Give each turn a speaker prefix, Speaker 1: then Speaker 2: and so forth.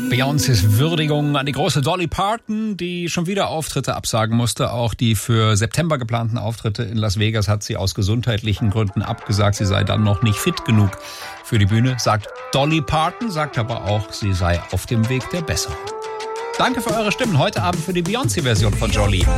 Speaker 1: Beyoncés Würdigung an die große Dolly Parton, die schon wieder Auftritte absagen musste. Auch die für September geplanten Auftritte in Las Vegas hat sie aus gesundheitlichen Gründen abgesagt. Sie sei dann noch nicht fit genug für die Bühne, sagt Dolly Parton, sagt aber auch, sie sei auf dem Weg der Besserung. Danke für eure Stimmen heute Abend für die Beyoncé-Version von Jolene.